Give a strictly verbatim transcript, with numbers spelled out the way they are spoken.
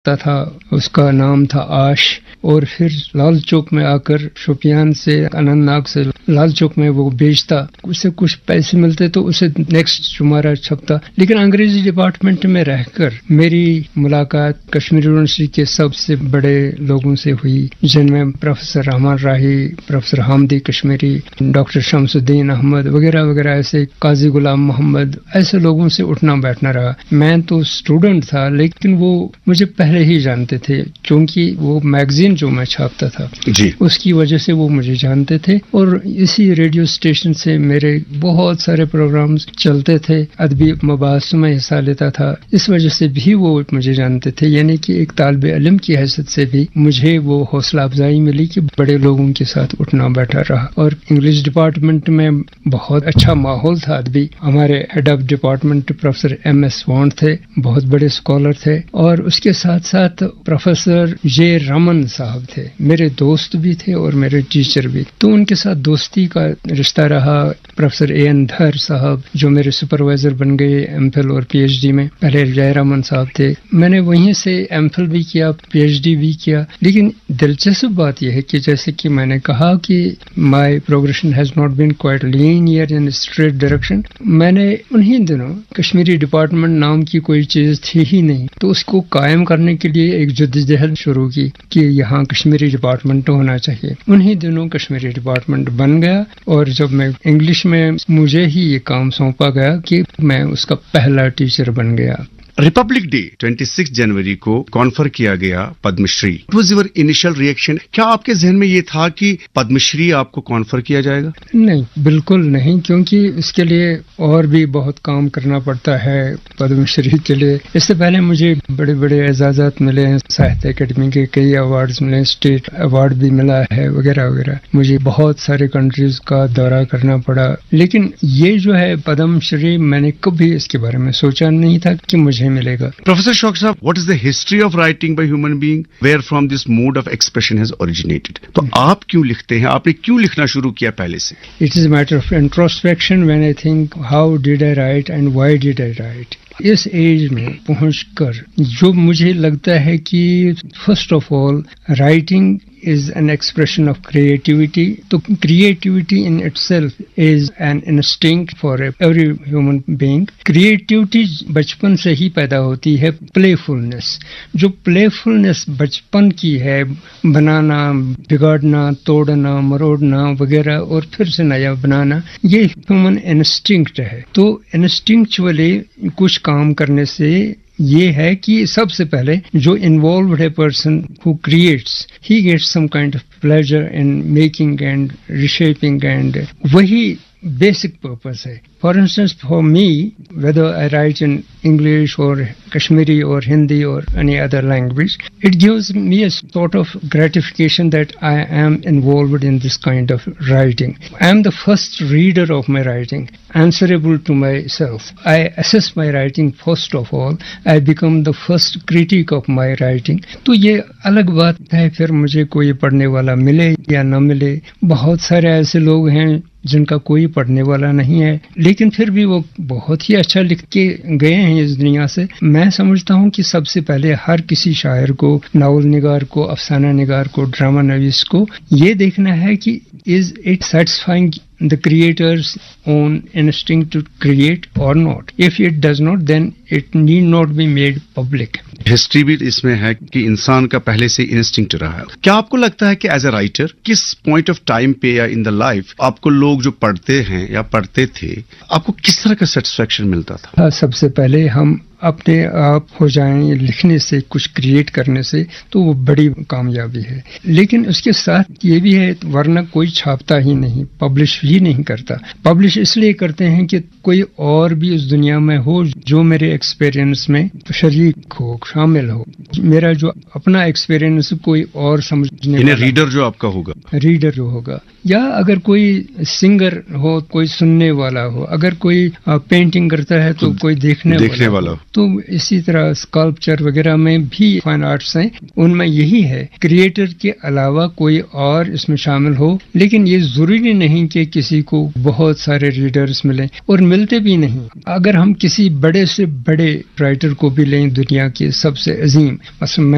تھا، اس کا نام تھا آش، اور پھر لال چوک میں آ کر شوپیان سے اننت ناگ سے لال چوک میں وہ بیچتا، اسے کچھ پیسے ملتے تو اسے نیکسٹ شمارہ چھپتا. لیکن انگریزی ڈپارٹمنٹ میں رہ کر میری ملاقات کشمیر یونیورسٹی کے سب سے بڑے لوگوں سے ہوئی، جن میں پروفیسر رحمان راہی، پروفیسر حامدی کشمیری، ڈاکٹر شمس الدین احمد وغیرہ وغیرہ، ایسے قاضی غلام محمد، ایسے لوگوں سے اٹھنا بیٹھنا رہا. میں تو اسٹوڈنٹ تھا لیکن وہ مجھے پہلے ہی جانتے تھے، کیونکہ وہ میگزین جو میں چھاپتا تھا جی اس کی وجہ سے وہ مجھے جانتے تھے. اور اسی ریڈیو اسٹیشن سے میرے بہت سارے پروگرامز چلتے تھے، ادبی مباحث میں حصہ لیتا تھا، اس وجہ سے بھی وہ مجھے جانتے تھے. یعنی کہ ایک طالب علم کی حیثیت سے بھی مجھے وہ حوصلہ افزائی ملی کہ بڑے لوگوں کے ساتھ اٹھنا بیٹھا رہا. اور انگلش ڈپارٹمنٹ میں بہت اچھا ماحول تھا ادبی. ہمارے head of department professor M S wand تھے، بہت بڑے اسکالر تھے، اور اس کے ساتھ ساتھ پروفیسر جے رمن صاحب تھے، میرے دوست بھی تھے اور میرے ٹیچر بھی. تو ان کے ساتھ دوستی کا رشتہ رہا. پروفیسر اے این دھر صاحب جو میرے سپروائزر بن گئے ایم فل اور پی ایچ ڈی میں، پہلے جے رمن صاحب تھے. میں نے وہیں سے ایم فل بھی کیا، پی ایچ ڈی بھی کیا. لیکن دلچسپ بات یہ ہے کہ جیسے کہ میں نے کہا کہ مائی progression has not been quite linear in street direction. میں نے انہی دنوں کشمیری ڈپارٹمنٹ نام کی کوئی چیز تھی ہی نہیں، تو اس کو قائم کرنے کے لیے ایک جدوجہد شروع کی کہ یہاں کشمیری ڈپارٹمنٹ ہونا چاہیے. انہی دنوں کشمیری ڈپارٹمنٹ بن گیا، اور جب میں انگلش میں مجھے ہی یہ کام سونپا گیا کہ میں اس کا پہلا ٹیچر بن گیا. ریپبلک ڈے چھبیس جنوری کو کانفر کیا گیا Padma Shri. It was your initial reaction? کیا آپ کے ذہن میں یہ تھا کہ پدم شری آپ کو کانفر کیا جائے گا؟ نہیں، بالکل نہیں، کیونکہ اس کے لیے اور بھی بہت کام کرنا پڑتا ہے. پدم شری کے لیے اس سے پہلے مجھے بڑے بڑے اعزازات ملے ہیں، ساہتیہ اکیڈمی کے کئی ایوارڈز ملے، اسٹیٹ ایوارڈ بھی ملا ہے وغیرہ وغیرہ. مجھے بہت سارے کنٹریز کا دورہ کرنا پڑا، لیکن یہ جو ہے پدم شری میں نے کبھی اس کے بارے میں سوچا نہیں تھا کہ مجھے ملے گا. پروفیسر شوقی صاحب، what is the history of writing by human being where from this mode of expression has originated؟ تو آپ کیوں لکھتے ہیں؟ آپ نے کیوں لکھنا شروع کیا پہلے سے؟ It is a matter of introspection when I think how did I write and why did I write. Us age میں پہنچ کر جو مجھے لگتا ہے کہ first of all writing is an expression of creativity. تو creativity in itself is an instinct for every human being. Creativity بچپن سے ہی پیدا ہوتی ہے. playfulness، جو playfulness بچپن کی ہے، بنانا، بگاڑنا، توڑنا، مروڑنا وغیرہ اور پھر سے نیا بنانا، یہ human instinct ہے. تو instinctually کچھ کام کرنے سے یہ ہے کہ سب سے پہلے جو انوالوڈ ہے person who creates, he gets some kind of pleasure in making and ریشیپنگ، and وہی بیسک پرپز ہے. For instance for me whether I write in English or Kashmiri or Hindi or any other language, it gives me a sort of gratification that I am involved in this kind of writing. I am the first reader of my writing, answerable to myself. I assess my writing first of all. I become the first critic of my writing. تو یہ الگ بات ہے پھر مجھے کوئی پڑھنے والا ملے یا نہ ملے. بہت سارے ایسے لوگ ہیں جن کا کوئی پڑھنے والا نہیں ہے، لیکن پھر بھی وہ بہت ہی اچھا لکھ کے گئے ہیں اس دنیا سے. میں سمجھتا ہوں کہ سب سے پہلے ہر کسی شاعر کو، ناول نگار کو، افسانہ نگار کو، ڈرامہ نویس کو یہ دیکھنا ہے کہ is it satisfying the creator's own instinct to create or not. If it does not, then it need not be made public. History بھی اس میں ہے کہ انسان کا پہلے سے انسٹنکٹ رہا ہے. کیا آپ کو لگتا ہے کہ ایز اے رائٹر کس پوائنٹ آف ٹائم پہ یا ان دا لائف آپ کو لوگ جو پڑھتے ہیں یا پڑھتے تھے، آپ کو کس طرح کا سیٹسفیکشن ملتا تھا؟ سب سے پہلے ہم اپنے آپ ہو جائیں لکھنے سے، کچھ کریٹ کرنے سے، تو وہ بڑی کامیابی ہے. لیکن اس کے ساتھ یہ بھی ہے، ورنہ کوئی چھاپتا ہی نہیں، پبلش ہی نہیں کرتا. پبلش اس لیے کرتے ہیں کہ کوئی اور بھی اس دنیا میں ہو جو میرے ایکسپیرئنس میں شریک ہو، شامل ہو. میرا جو اپنا ایکسپیرئنس کوئی اور سمجھنے والا، ریڈر جو آپ کا ہوگا، ریڈر جو ہوگا، یا اگر کوئی سنگر ہو، کوئی سننے والا ہو، اگر کوئی پینٹنگ کرتا ہے تو کوئی دیکھنے دیکھنے والا ہو. تو اسی طرح اسکلپچر وغیرہ میں بھی فائن آرٹس ہیں، ان میں یہی ہے، کریٹر کے علاوہ کوئی اور اس میں شامل ہو. لیکن یہ ضروری نہیں کہ کسی کو بہت سارے ریڈرز ملیں، اور ملتے بھی نہیں. اگر ہم کسی بڑے سے بڑے رائٹر کو بھی لیں، دنیا کے سب سے عظیم، مثلا